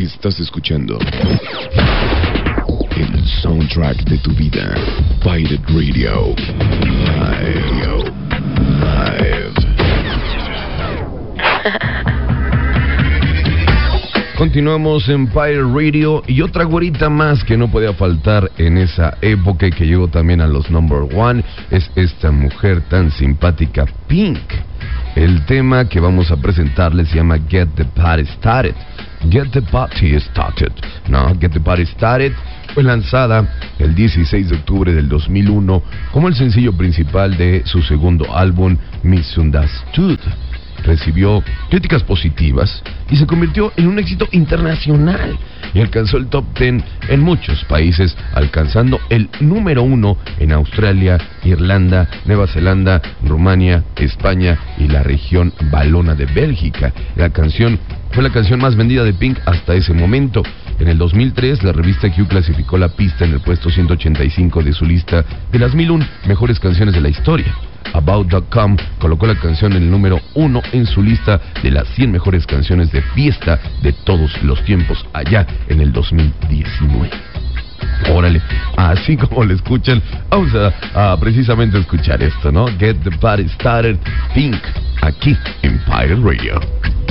Estás escuchando el soundtrack de tu vida. Pirate Radio. Live. Continuamos en Pirate Radio y otra güerita más que no podía faltar en esa época y que llegó también a los number one es esta mujer tan simpática, Pink. El tema que vamos a presentarles se llama Get the Party Started. Get the Party Started. No, Get the Party Started fue lanzada el 16 de octubre del 2001 como el sencillo principal de su segundo álbum, Misunderstood. Recibió críticas positivas y se convirtió en un éxito internacional y alcanzó el top 10 en muchos países, alcanzando el número 1 en Australia, Irlanda, Nueva Zelanda, Rumania, España y la región valona de Bélgica. La canción fue la canción más vendida de Pink hasta ese momento. En el 2003, la revista Q clasificó la pista en el puesto 185 de su lista de las 1001 mejores canciones de la historia. About.com colocó la canción en el número 1 en su lista de las 100 mejores canciones de fiesta de todos los tiempos, allá en el 2019. Órale, así como lo escuchan, vamos a precisamente escuchar esto, ¿no? Get the Party Started, Pink, aquí en Pirate Radio.